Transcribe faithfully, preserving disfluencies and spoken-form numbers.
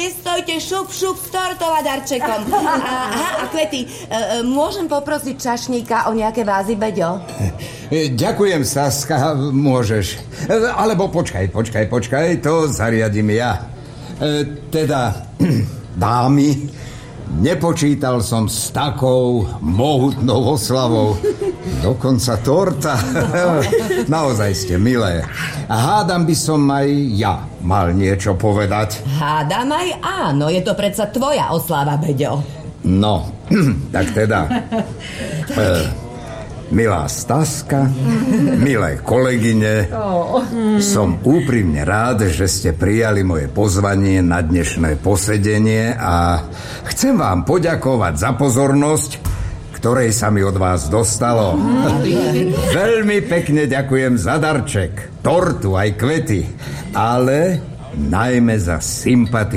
nestojte, šup, šup s tortou a darčekom. Aha, a kvety, môžem poprosiť čašníka o nejaké vázy, Beďo? Ďakujem, Saska, môžeš. Alebo počkaj, počkaj, počkaj, to zariadím ja. Teda, dámy, nepočítal som s takou mohutnou oslavou. Dokonca torta. Naozaj ste milé. A hádam by som aj ja mal niečo povedať. Hádam aj áno, je to predsa tvoja oslava, Beďo. No, tak teda. E, milá Staska, milé kolegyne, som úprimne rád, že ste prijali moje pozvanie na dnešné posedenie a chcem vám poďakovať za pozornosť, ktorej sa mi od vás dostalo. Veľmi pekne ďakujem za darček, tortu aj kvety, ale najmä za sympatiu